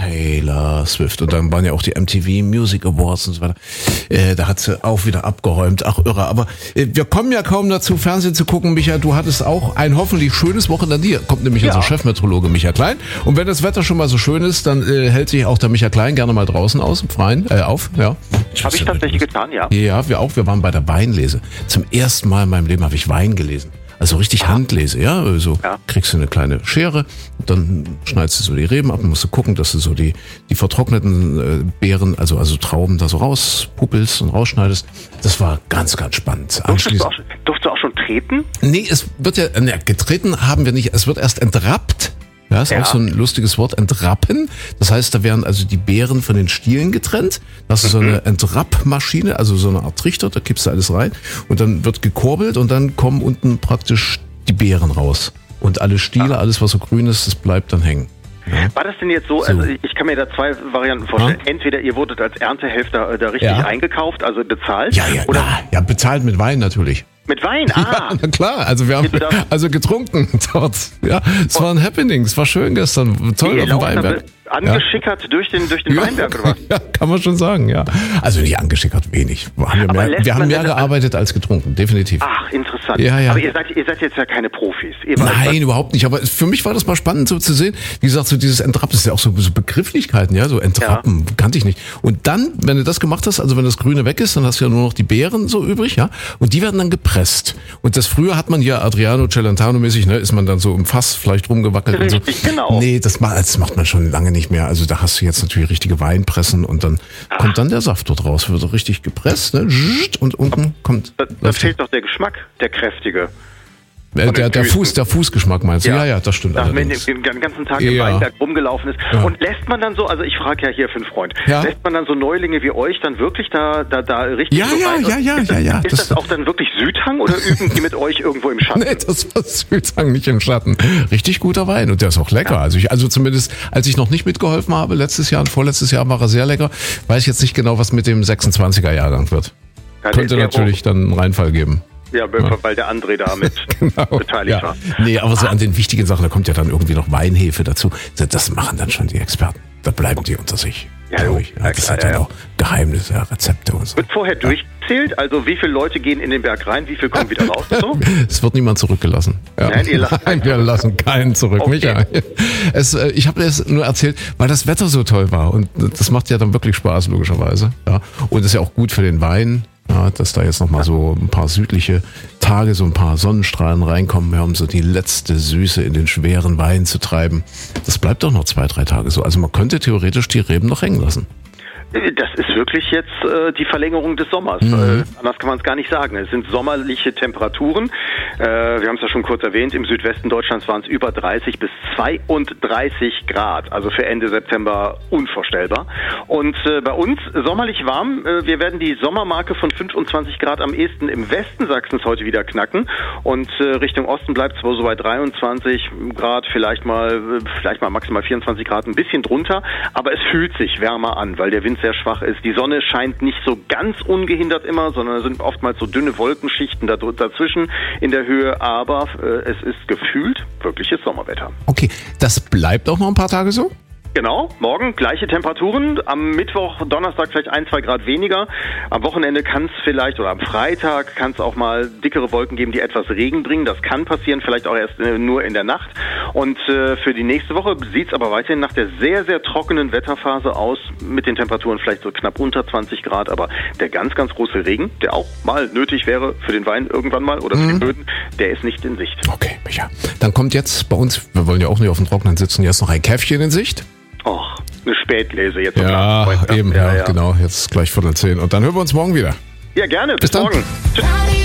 Taylor Swift. Und dann waren ja auch die MTV Music Awards und so weiter. Da hat sie auch wieder abgeräumt. Ach, irre. Aber wir kommen ja kaum dazu, Fernsehen zu gucken. Micha, du hattest auch ein hoffentlich schönes Wochenende. Hier kommt nämlich unser Chefmeteorologe Micha Klein. Und wenn das Wetter schon mal so schön ist, dann hält sich auch der Micha Klein gerne mal draußen aus, im Freien, auf. Ja. Habe ich tatsächlich getan, ja. Ja, wir auch. Wir waren bei der Weinlese. Zum ersten Mal in meinem Leben habe ich Wein gelesen. Also richtig Handlese, ja. Also kriegst du eine kleine Schere, dann schneidest du so die Reben ab und musst du gucken, dass du so die vertrockneten Beeren, also Trauben da so rauspuppelst und rausschneidest. Das war ganz, ganz spannend. Durftest du auch schon treten? Nee, es wird ja, getreten haben wir nicht. Es wird erst entrappt. Ja, ist auch so ein lustiges Wort, entrappen. Das heißt, da werden also die Beeren von den Stielen getrennt. Das ist so eine Entrappmaschine, also so eine Art Trichter, da kippst du alles rein. Und dann wird gekurbelt und dann kommen unten praktisch die Beeren raus. Und alle Stiele, alles was so grün ist, das bleibt dann hängen. Ja. War das denn jetzt so, also ich kann mir da zwei Varianten vorstellen. Entweder ihr wurdet als Erntehelfer da richtig eingekauft, also bezahlt. Ja, bezahlt mit Wein natürlich. Mit Wein? Ja, na klar, also wir haben getrunken dort. Ja, es war ein Happening, es war schön gestern, toll auf dem Weinberg. Angeschickert durch den Weinberg oder was? Ja, kann man schon sagen, ja. Also nicht angeschickert, wenig. Wir haben mehr gearbeitet als getrunken, definitiv. Ach, interessant. Ja. Aber ihr seid jetzt ja keine Profis. Nein, überhaupt nicht. Aber für mich war das mal spannend so zu sehen. Wie gesagt, so dieses Entrappen, das ist ja auch so Begrifflichkeiten, ja, so Entrappen, kannte ich nicht. Und dann, wenn du das gemacht hast, also wenn das Grüne weg ist, dann hast du ja nur noch die Beeren so übrig, ja. Und die werden dann gepresst. Und das früher hat man hier Adriano Celentano-mäßig, ist man dann so im Fass vielleicht rumgewackelt und so. Genau. Nee, das macht man schon lange nicht mehr. Also da hast du jetzt natürlich richtige Weinpressen und dann kommt dann der Saft dort raus. Wird richtig gepresst, ne? Und unten kommt... Da fehlt doch der Geschmack, der kräftige. Der Fußgeschmack meinst du? Ja, das stimmt. Dass man den ganzen Tag im Weinberg rumgelaufen ist. Ja. Und lässt man dann so, also ich frage ja hier für einen Freund, lässt man dann so Neulinge wie euch dann wirklich da richtig rein? Ja. Ist das auch dann wirklich Südhang oder üben die mit euch irgendwo im Schatten? Nee, das war Südhang, nicht im Schatten. Richtig guter Wein und der ist auch lecker. Ja. Also zumindest, als ich noch nicht mitgeholfen habe, letztes Jahr und vorletztes Jahr war er sehr lecker. Weiß ich jetzt nicht genau, was mit dem 26er Jahrgang wird. Könnte natürlich dann einen Reinfall geben. Ja, weil der André da mit beteiligt war. Nee, aber so an den wichtigen Sachen, da kommt ja dann irgendwie noch Weinhefe dazu. Das machen dann schon die Experten. Da bleiben die unter sich. Das sind dann auch Geheimnisse, Rezepte und so. Wird vorher durchgezählt? Also wie viele Leute gehen in den Berg rein, wie viele kommen wieder raus? So? Es wird niemand zurückgelassen. Ja. Nein, wir lassen keinen zurück. Okay. Micha. Ich habe das nur erzählt, weil das Wetter so toll war. Und das macht ja dann wirklich Spaß, logischerweise. Ja. Und ist ja auch gut für den Wein. Ja, dass da jetzt nochmal so ein paar südliche Tage, so ein paar Sonnenstrahlen reinkommen, um so die letzte Süße in den schweren Wein zu treiben. Das bleibt doch noch 2-3 Tage so. Also man könnte theoretisch die Reben noch hängen lassen. Das ist wirklich jetzt die Verlängerung des Sommers. Anders kann man es gar nicht sagen. Es sind sommerliche Temperaturen. Wir haben es ja schon kurz erwähnt, im Südwesten Deutschlands waren es über 30 bis 32 Grad. Also für Ende September unvorstellbar. Und bei uns sommerlich warm. Wir werden die Sommermarke von 25 Grad am ehesten im Westen Sachsens heute wieder knacken. Und Richtung Osten bleibt es wohl so bei 23 Grad, vielleicht mal maximal 24 Grad, ein bisschen drunter. Aber es fühlt sich wärmer an, weil der Wind sehr schwach ist. Die Sonne scheint nicht so ganz ungehindert immer, sondern es sind oftmals so dünne Wolkenschichten dazwischen in der Höhe, aber es ist gefühlt wirkliches Sommerwetter. Okay, das bleibt auch noch ein paar Tage so? Genau, morgen gleiche Temperaturen, am Mittwoch, Donnerstag vielleicht 1-2 Grad weniger, am Wochenende kann es vielleicht, oder am Freitag kann es auch mal dickere Wolken geben, die etwas Regen bringen, das kann passieren, vielleicht auch erst nur in der Nacht und für die nächste Woche sieht es aber weiterhin nach der sehr, sehr trockenen Wetterphase aus, mit den Temperaturen vielleicht so knapp unter 20 Grad, aber der ganz, ganz große Regen, der auch mal nötig wäre für den Wein irgendwann mal oder für die Böden, der ist nicht in Sicht. Okay, Micha. Dann kommt jetzt bei uns, wir wollen ja auch nicht auf dem Trockenen sitzen, jetzt noch ein Käffchen in Sicht. Och, eine Spätlese jetzt. Ja, eben, genau. Jetzt gleich 9:45. Und dann hören wir uns morgen wieder. Ja, gerne. Bis dann. Morgen. Tschüss.